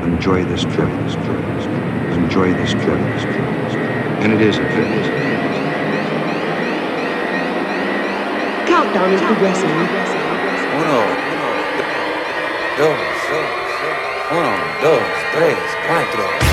enjoy this trip. Enjoy this trip. And it is a trip. Countdown is progressing. 1, 2, 1, 2, 3, 4.